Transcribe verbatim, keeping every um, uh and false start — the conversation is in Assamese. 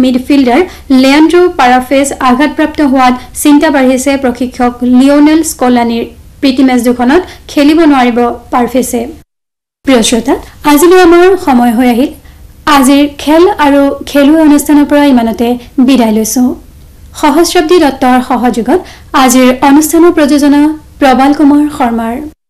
মিডফিল্ডাৰ লিয়ান্ড্ৰো পাৰাফেজ আঘাতপ্ৰাপ্ত হোৱাত চিন্তা বাঢ়িছে প্ৰশিক্ষক লিওনেল স্কলানিৰ প্ৰীতি মেচ দুখনত খেলিব নোৱাৰিব পাৰফেছে প্ৰিয় শ্ৰোতা আজিলৈ আমাৰ সময় হৈ আহিল আজিৰ খেল আৰু খেলুৱৈ অনুষ্ঠানৰ পৰা ইমানতে বিদায় লৈছো সহস্ৰাব্দী দত্তৰ সহযোগত আজিৰ অনুষ্ঠানৰ প্ৰযোজনা প্ৰবাল কুমাৰ শৰ্মাৰ